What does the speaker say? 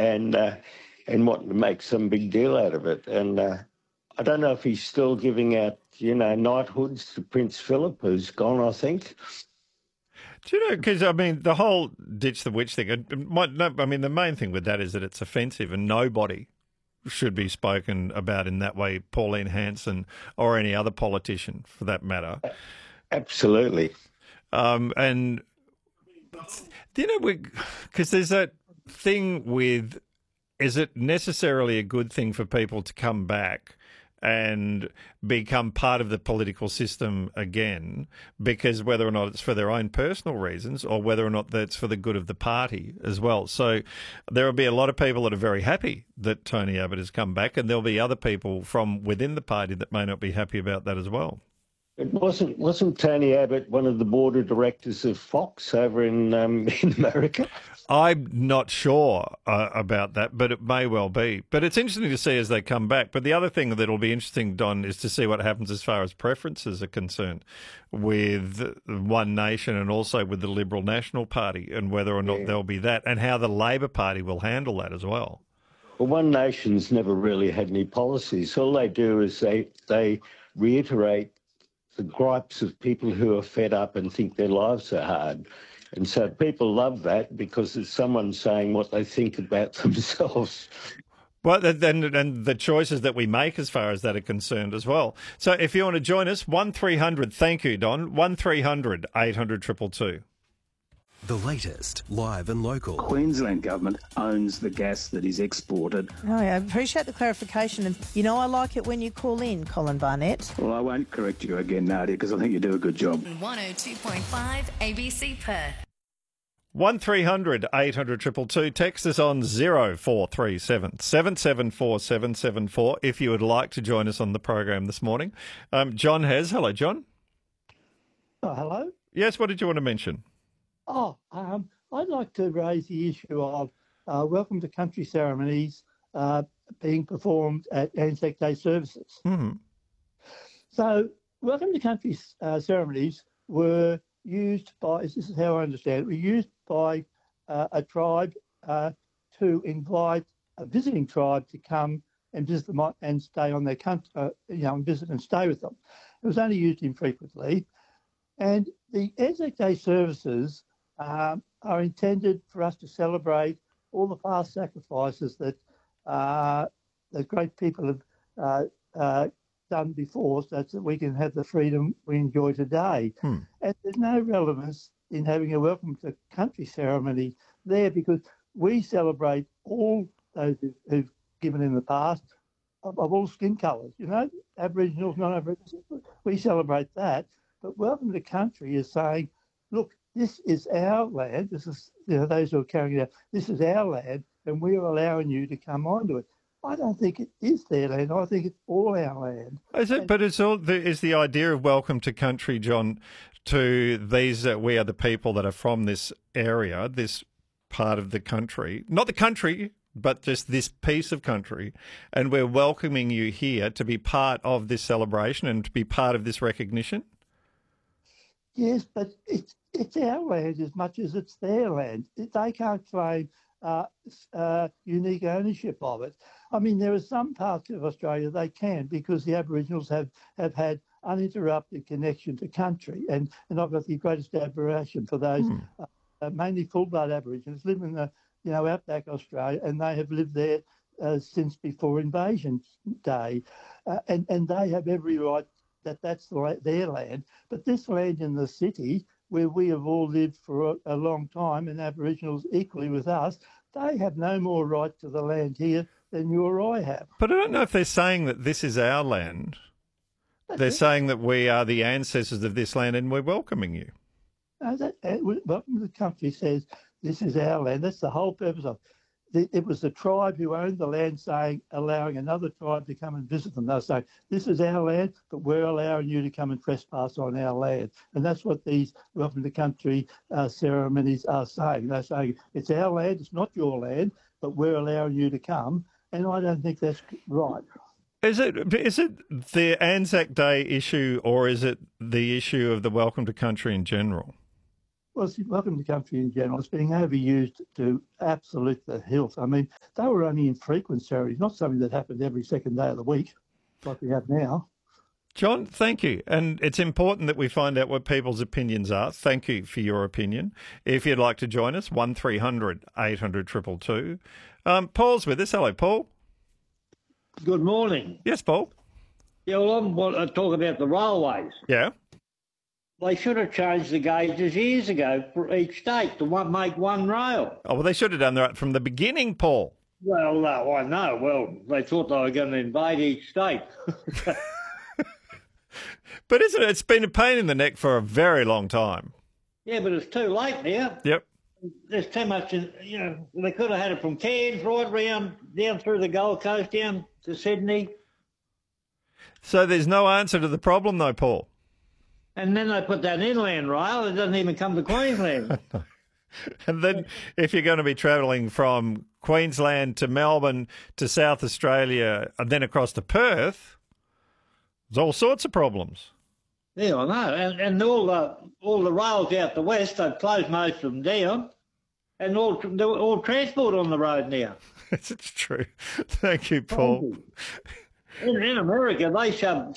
and wanting to make some big deal out of it. And I don't know if he's still giving out, knighthoods to Prince Philip, who's gone, I think. Do you know, because, I mean, the whole ditch the witch thing, the main thing with that is that it's offensive and nobody should be spoken about in that way, Pauline Hanson or any other politician for that matter. Absolutely. And, because there's that thing with, is it necessarily a good thing for people to come back and become part of the political system again, because whether or not it's for their own personal reasons or whether or not that's for the good of the party as well. So there will be a lot of people that are very happy that Tony Abbott has come back, and there'll be other people from within the party that may not be happy about that as well. It wasn't Tony Abbott one of the board of directors of Fox over in America? I'm not sure about that, but it may well be. But it's interesting to see as they come back. But the other thing that'll be interesting, Don, is to see what happens as far as preferences are concerned with One Nation and also with the Liberal National Party, and whether or not there'll be that, and how the Labor Party will handle that as well. Well, One Nation's never really had any policies. All they do is they reiterate the gripes of people who are fed up and think their lives are hard. And so people love that because it's someone saying what they think about themselves. Well, and the choices that we make as far as that are concerned as well. So if you want to join us, 1300, thank you, Don, 1300 800 222. The latest, live and local. Queensland government owns the gas that is exported. Oh, I appreciate the clarification. And, I like it when you call in, Colin Barnett. Well, I won't correct you again, Nadia, because I think you do a good job. 102.5 ABC Perth. 1300 800 222. Text us on 0437 774 774 if you would like to join us on the program this morning. John has. Hello, John. Oh, hello. Yes, what did you want to mention? I'd like to raise the issue of Welcome to Country ceremonies being performed at Anzac Day services. Mm-hmm. So, Welcome to Country ceremonies were used by, this is how I understand it, were used by a tribe to invite a visiting tribe to come and visit them and stay on their country, and visit and stay with them. It was only used infrequently. And the Anzac Day services are intended for us to celebrate all the past sacrifices that the great people have done before, so that we can have the freedom we enjoy today. And there's no relevance in having a Welcome to Country ceremony there, because we celebrate all those who've given in the past of all skin colours, Aboriginals, non-Aboriginals. We celebrate that. But Welcome to Country is saying, look, this is our land. This is, those who are carrying it out, this is our land, and we are allowing you to come onto it. I don't think it is their land. I think it's all our land. Is it? But is the idea of Welcome to Country, John, to these, we are the people that are from this area, this part of the country, not the country, but just this piece of country, and we're welcoming you here to be part of this celebration and to be part of this recognition? Yes, but it's our land as much as it's their land. They can't claim unique ownership of it. I mean, there are some parts of Australia they can, because the Aboriginals have had uninterrupted connection to country, and I've got the greatest admiration for those mainly full-blood Aborigines live in the outback Australia, and they have lived there since before invasion day, and they have every right that's their land. But this land in the city, where we have all lived for a long time, and Aboriginals equally with us, they have no more right to the land here than you or I have. But I don't know if they're saying that this is our land. They're saying that we are the ancestors of this land and we're welcoming you. Welcome to the Country says this is our land. That's the whole purpose of it. It was the tribe who owned the land allowing another tribe to come and visit them. They're saying, this is our land, but we're allowing you to come and trespass on our land. And that's what these Welcome to Country ceremonies are saying. They're saying, it's our land, it's not your land, but we're allowing you to come. And I don't think that's right. Is it the Anzac Day issue, or is it the issue of the Welcome to Country in general? Well, see, welcome to country in general. It's being overused to absolute the hilt. I mean, they were only infrequent ceremonies, not something that happened every second day of the week like we have now. John, thank you. And it's important that we find out what people's opinions are. Thank you for your opinion. If you'd like to join us, 1300 800 222. Paul's with us. Hello, Paul. Good morning. Yes, Paul. Yeah, well, I want to talk about the railways. Yeah. They should have changed the gauges years ago for each state to make one rail. Oh, well, they should have done that from the beginning, Paul. Well, no, I know. Well, they thought they were going to invade each state. But isn't it? It's been a pain in the neck for a very long time. Yeah, but it's too late now. Yep. There's too much, they could have had it from Cairns right round, down through the Gold Coast, down to Sydney. So there's no answer to the problem, though, Paul. And then they put that inland rail. It doesn't even come to Queensland. And then if you're going to be travelling from Queensland to Melbourne to South Australia and then across to Perth, there's all sorts of problems. Yeah, I know. And all the rails out the west, they've closed most of them down. And all transport on the road now. It's true. Thank you, Paul. In America, they shove